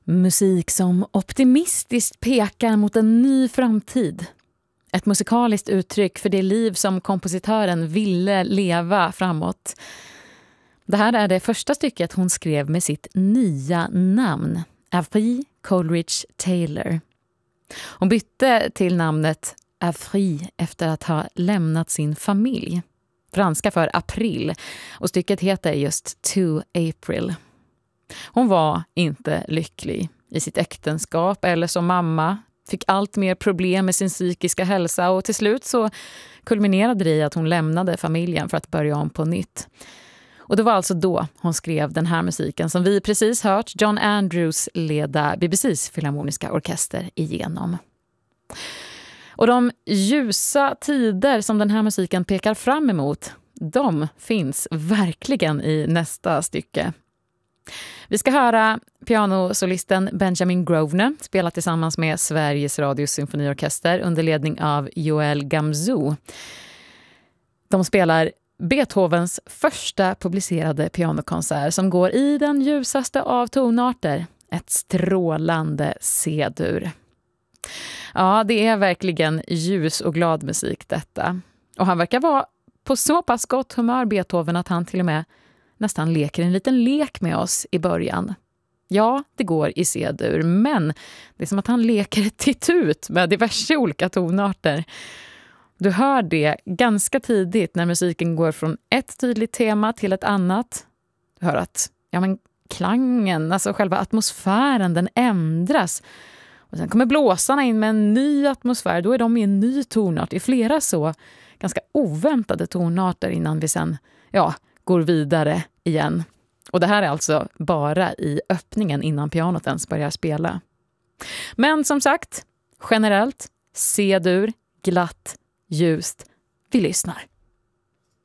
Musik som optimistiskt pekar mot en ny framtid. Ett musikaliskt uttryck för det liv som kompositören ville leva framåt. Det här är det första stycket hon skrev med sitt nya namn, Avril Coleridge Taylor. Hon bytte till namnet Avril efter att ha lämnat sin familj. Franska för april, och stycket heter just To April. Hon var inte lycklig i sitt äktenskap eller som mamma, fick allt mer problem med sin psykiska hälsa och till slut så kulminerade det i att hon lämnade familjen för att börja om på nytt. Och det var alltså då hon skrev den här musiken som vi precis hört John Andrews leda BBC:s filharmoniska orkester igenom. Och de ljusa tider som den här musiken pekar fram emot, de finns verkligen i nästa stycke. Vi ska höra pianosolisten Benjamin Grosvenor spela tillsammans med Sveriges Radios symfoniorkester under ledning av Joël Gamzou. De spelar Beethovens första publicerade pianokonsert som går i den ljusaste av tonarter, ett strålande C-dur. Ja, det är verkligen ljus och glad musik detta. Och han verkar vara på så pass gott humör, Beethoven, att han till och med nästan leker en liten lek med oss i början. Ja, det går i C-dur, men det är som att han leker ett titut med diverse olika tonarter. Du hör det ganska tidigt när musiken går från ett tydligt tema till ett annat. Du hör att klangen, alltså själva atmosfären, den ändras. Och sen kommer blåsarna in med en ny atmosfär. Då är de i en ny tonart i flera så ganska oväntade tonarter innan vi sen går vidare igen. Och det här är alltså bara i öppningen innan pianot ens börjar spela. Men som sagt, generellt, C-dur, glatt, ljust. Vi lyssnar.